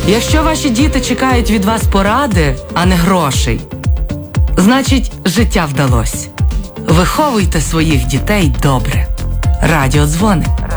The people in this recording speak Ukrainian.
Якщо ваші діти чекають від вас поради, а не грошей, значить, життя вдалося. Виховуйте своїх дітей добре. Радіодзвони.